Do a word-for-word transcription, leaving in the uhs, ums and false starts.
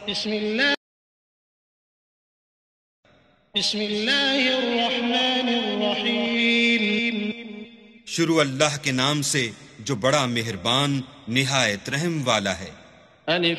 बिस्मिल्लाह बिस्मिल्लाहिर्रहमानिर्रहीम। शुरू अल्लाह के नाम से जो बड़ा मेहरबान निहायत रहम वाला है। अलिफ